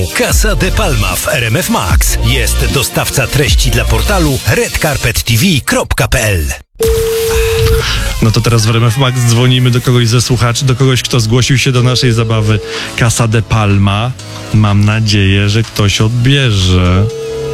Casa de Palma w RMF Max. Jest dostawca treści dla portalu redcarpettv.pl. No to teraz w RMF Max dzwonimy do kogoś ze słuchaczy, do kogoś, kto zgłosił się do naszej zabawy Casa de Palma. Mam nadzieję, że ktoś odbierze.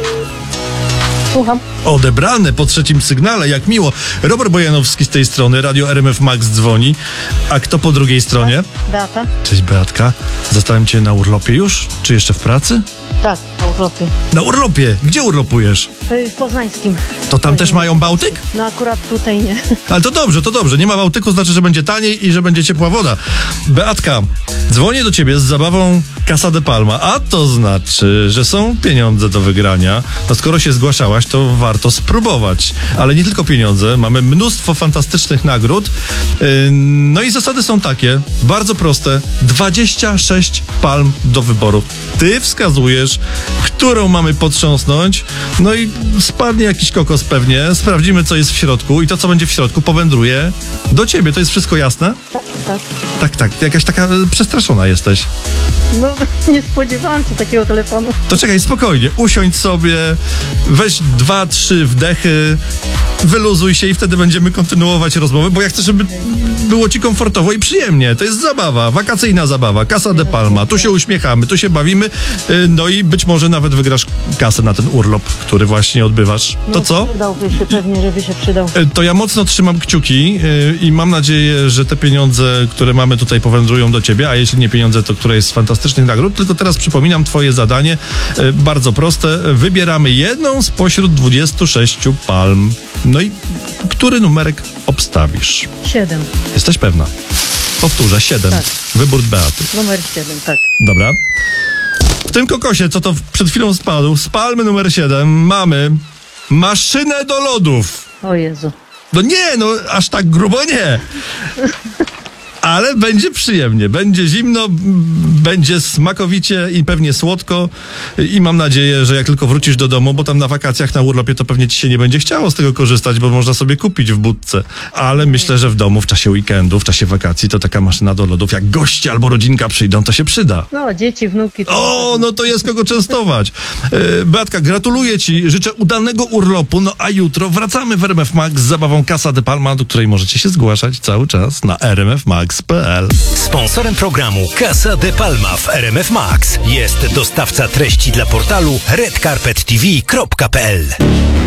Słucham. Odebrane po trzecim sygnale, jak miło. Robert Bojanowski z tej strony, Radio RMF Max dzwoni. A kto po drugiej stronie? Beata? Cześć Beatka. Zastałem cię na urlopie już? Czy jeszcze w pracy? Tak, na urlopie. Na urlopie? Gdzie urlopujesz? W Poznańskim. To tam też mają Bałtyk? No akurat tutaj nie. Ale to dobrze. Nie ma Bałtyku, znaczy, że będzie taniej i że będzie ciepła woda. Beatka, dzwonię do ciebie z zabawą Casa de Palma, a to znaczy, że są pieniądze do wygrania. No skoro się zgłaszałaś, to warto spróbować. Ale nie tylko pieniądze, mamy mnóstwo fantastycznych nagród. No i zasady są takie, bardzo proste. 26 palm do wyboru. Ty wskazujesz, którą mamy potrząsnąć, no i spadnie jakiś kokos pewnie, sprawdzimy, co jest w środku i to, co będzie w środku, powędruje do ciebie. To jest wszystko jasne? Tak. Jakaś taka przestraszona jesteś. No, nie spodziewałam się takiego telefonu. To czekaj, spokojnie, usiądź sobie, weź 2-3 wdechy, wyluzuj się i wtedy będziemy kontynuować rozmowę, bo ja chcę, żeby było ci komfortowo i przyjemnie. To jest zabawa, wakacyjna zabawa, Casa de Palma. Tu się uśmiechamy, tu się bawimy, no i być może nawet wygrasz kasę na ten urlop, który właśnie odbywasz. To No, co? Przydałby się pewnie, żeby się przydał. To ja mocno trzymam kciuki i mam nadzieję, że te pieniądze, które mamy tutaj, powędrują do ciebie, a jeśli nie pieniądze, to które jest z fantastycznych nagród. Tylko teraz przypominam twoje zadanie, bardzo proste. Wybieramy jedną spośród 26 palm. No i który numerek obstawisz? 7. Jesteś pewna? Powtórzę, 7. Tak. Wybór Beaty. Numer 7, tak. Dobra. W tym kokosie, co to przed chwilą spadł, z palmy numer 7 mamy maszynę do lodów. O Jezu. No nie, no aż tak grubo nie. Ale będzie przyjemnie, będzie zimno, będzie smakowicie i pewnie słodko i mam nadzieję, że jak tylko wrócisz do domu, bo tam na wakacjach, na urlopie, to pewnie ci się nie będzie chciało z tego korzystać, bo można sobie kupić w budce. Ale myślę, że w domu, w czasie weekendu, w czasie wakacji, to taka maszyna do lodów, jak goście albo rodzinka przyjdą, to się przyda. No, dzieci, wnuki. O, no to jest kogo częstować. Beatka, gratuluję ci, życzę udanego urlopu, no a jutro wracamy w RMF Max z zabawą Casa de Palma, do której możecie się zgłaszać cały czas na rmfmax.pl. Sponsorem programu Casa de Palma w RMF Max jest dostawca treści dla portalu redcarpettv.pl.